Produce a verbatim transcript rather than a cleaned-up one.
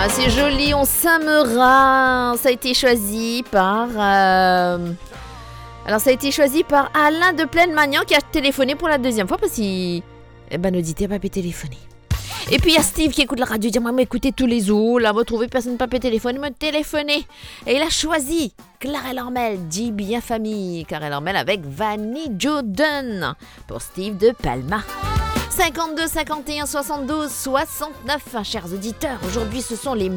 c'est joli, on s'aimera. Ça a été choisi par... Euh... Alors, ça a été choisi par Alain de Plaine-Magnan qui a téléphoné pour la deuxième fois parce qu'il... Eh ben, n'hésitez pas à téléphoner. Et puis, il y a Steve qui écoute la radio. Il dit, moi, m'écoutez tous les jours. Là, vous trouvez personne ne peut pas téléphoner. Me téléphoner. Et il a choisi Clara Lormel, dit bien famille. Clara Lormel avec Vanny Jordan pour Steve de Palma. cinquante-deux, cinquante et un, soixante-douze, soixante-neuf, chers auditeurs. Aujourd'hui, ce sont les